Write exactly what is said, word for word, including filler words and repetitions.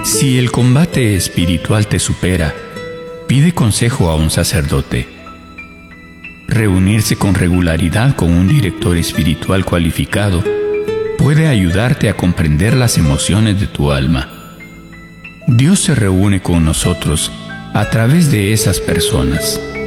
Si el combate espiritual te supera, pide consejo a un sacerdote. Reunirse con regularidad con un director espiritual cualificado puede ayudarte a comprender las emociones de tu alma. Dios se reúne con nosotros a través de esas personas.